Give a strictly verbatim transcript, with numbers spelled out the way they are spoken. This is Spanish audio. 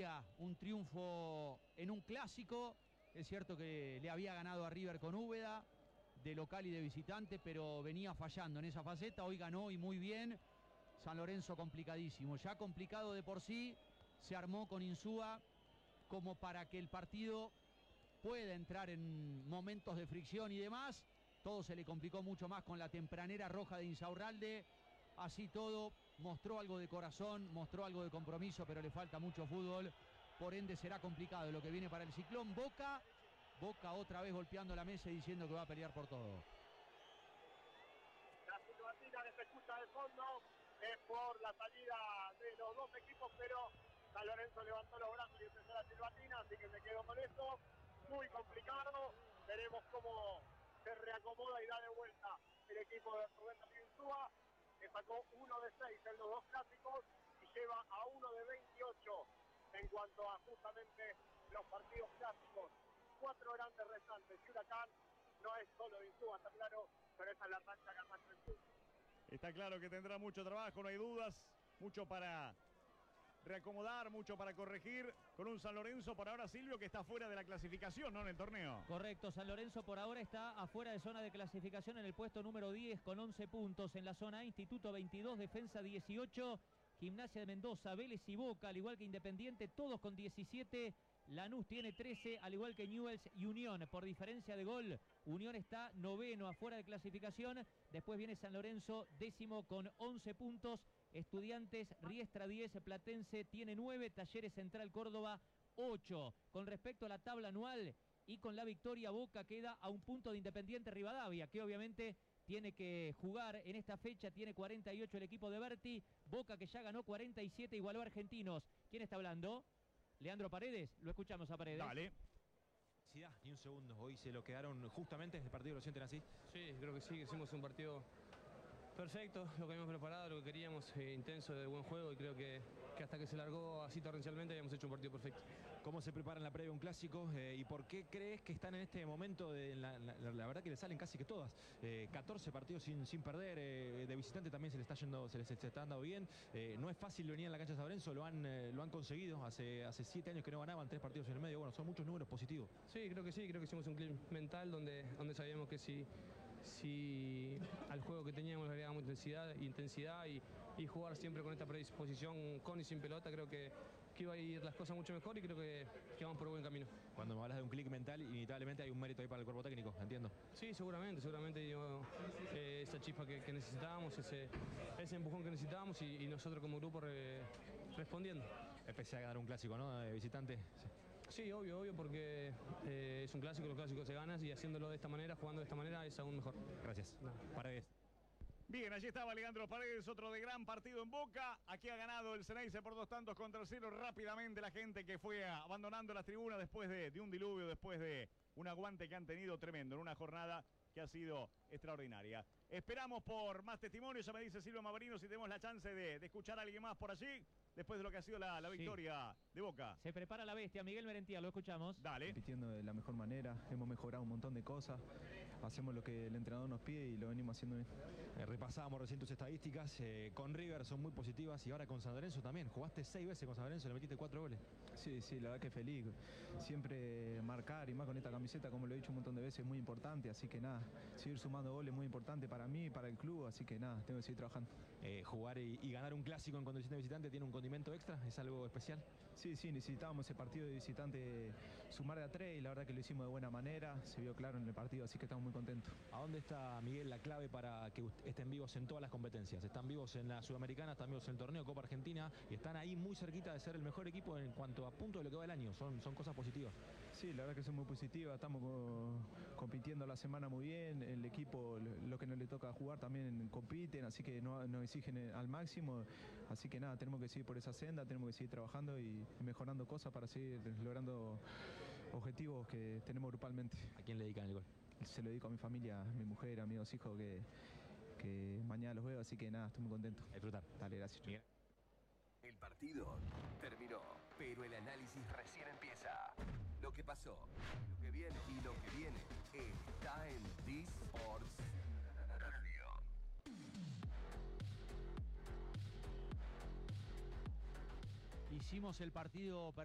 quería un triunfo en un clásico. Es cierto que le había ganado a River con Úbeda, de local y de visitante, pero venía fallando en esa faceta. Hoy ganó y muy bien. San Lorenzo complicadísimo, ya complicado de por sí, se armó con Insúa como para que el partido pueda entrar en momentos de fricción y demás. Todo se le complicó mucho más con la tempranera roja de Insaurralde. Así todo, mostró algo de corazón, mostró algo de compromiso, pero le falta mucho fútbol. Por ende será complicado lo que viene para el Ciclón. Boca, Boca otra vez golpeando la mesa y diciendo que va a pelear por todo. La silbatina que se escucha de fondo es por la salida de los dos equipos, pero San Lorenzo levantó los brazos y empezó la silbatina, así que me quedo con eso. Muy complicado, veremos cómo se reacomoda y da de vuelta el equipo de Rubén Darío Insúa, que sacó uno de seis en los dos clásicos y lleva a uno de veintiocho en cuanto a justamente los partidos clásicos. Cuatro grandes restantes y Huracán no es solo de Insúa, está claro, pero esa es la racha que arrastra el club. Está claro que tendrá mucho trabajo, no hay dudas, mucho para reacomodar, mucho para corregir, con un San Lorenzo por ahora, Silvio, que está fuera de la clasificación, ¿no?, en el torneo. Correcto, San Lorenzo por ahora está afuera de zona de clasificación en el puesto número diez con once puntos. En la zona A, Instituto veintidós, Defensa dieciocho, Gimnasia de Mendoza, Vélez y Boca, al igual que Independiente, todos con diecisiete. Lanús tiene trece, al igual que Newell's y Unión. Por diferencia de gol, Unión está noveno afuera de clasificación. Después viene San Lorenzo, décimo con once puntos. Estudiantes, Riestra diez, Platense tiene nueve, Talleres Central Córdoba ocho. Con respecto a la tabla anual y con la victoria, Boca queda a un punto de Independiente Rivadavia, que obviamente tiene que jugar en esta fecha. Tiene cuarenta y ocho el equipo de Berti. Boca, que ya ganó cuarenta y siete, igualó a Argentinos. ¿Quién está hablando? Leandro Paredes, lo escuchamos a Paredes. Dale. Ni un segundo, hoy se lo quedaron justamente desde el partido, ¿lo sienten así? Sí, creo que sí, que hicimos un partido perfecto, lo que habíamos preparado, lo que queríamos, eh, intenso, de buen juego, y creo que, que hasta que se largó así torrencialmente habíamos hecho un partido perfecto. ¿Cómo se prepara en la previa un clásico eh, y por qué crees que están en este momento? De la, la, la verdad que le salen casi que todas, eh, catorce partidos sin, sin perder, eh, de visitante también se le está yendo, se les está dando bien. Eh, no es fácil venir en la cancha de San Lorenzo, lo han, eh, lo han conseguido, hace, hace siete años que no ganaban, tres partidos en el medio. Bueno, son muchos números positivos. Sí, creo que sí, creo que hicimos un clip mental donde, donde sabíamos que si, si al juego que teníamos le agregábamos intensidad, intensidad y, y jugar siempre con esta predisposición con y sin pelota, creo que, que iba a ir las cosas mucho mejor, y creo que, que vamos por buen camino. Cuando me hablas de un clic mental, inevitablemente hay un mérito ahí para el cuerpo técnico, entiendo. Sí, seguramente, seguramente yo, eh, esa chispa que, que necesitábamos, ese, ese empujón que necesitábamos, y, y nosotros como grupo re, respondiendo. Empecé a ganar un clásico, ¿no?, de visitante. Sí. Sí, obvio, obvio, porque eh, es un clásico, los clásicos se ganan, y haciéndolo de esta manera, jugando de esta manera, es aún mejor. Gracias. No. Paredes. Bien, allí estaba Leandro Paredes, otro de gran partido en Boca. Aquí ha ganado el Ceneice por dos tantos contra el cero. Rápidamente la gente que fue abandonando las tribunas después de, de un diluvio, después de un aguante que han tenido tremendo en una jornada que ha sido extraordinaria. Esperamos por más testimonios. Ya me dice Silvio Mavarino si tenemos la chance de, de escuchar a alguien más por allí, después de lo que ha sido la, la victoria sí. de Boca. Se prepara la bestia, Miguel Merentía, lo escuchamos. Dale. Compitiendo de la mejor manera, hemos mejorado un montón de cosas, hacemos lo que el entrenador nos pide y lo venimos haciendo bien. Eh, repasábamos recién tus estadísticas, eh, con River son muy positivas y ahora con San Lorenzo también. Jugaste seis veces con San Lorenzo y le metiste cuatro goles. Sí, sí, la verdad que feliz. Siempre marcar, y más con esta camiseta, como lo he dicho un montón de veces, es muy importante, así que nada, seguir sumando goles es muy importante para mí y para el club, así que nada, tengo que seguir trabajando. Eh, jugar y, y ganar un clásico en condición de visitante tiene un condimento extra, ¿es algo especial? Sí, sí, necesitábamos ese partido de visitante, sumar de a tres, y la verdad que lo hicimos de buena manera, se vio claro en el partido, así que estamos muy contentos. ¿A dónde está, Miguel, la clave para que estén vivos en todas las competencias? Están vivos en la Sudamericana, están vivos en el torneo Copa Argentina y están ahí muy cerquita de ser el mejor equipo en cuanto a punto de lo que va el año, son, son cosas positivas. Sí, la verdad que son muy positivas, estamos co compitiendo la semana muy bien, el equipo, lo que nos le toca jugar también compiten, así que nos no exigen al máximo, así que nada, tenemos que seguir por esa senda, tenemos que seguir trabajando y, y mejorando cosas para seguir logrando objetivos que tenemos grupalmente. ¿A quién le dedican el gol? Se lo dedico a mi familia, a mi mujer, a mis dos hijos que, que mañana los veo, así que nada, estoy muy contento. A disfrutar. Dale, gracias. Miguel. El partido terminó, pero el análisis recién empieza. Lo que pasó, lo que viene y lo que viene está en D-Sports Radio. Hicimos el partido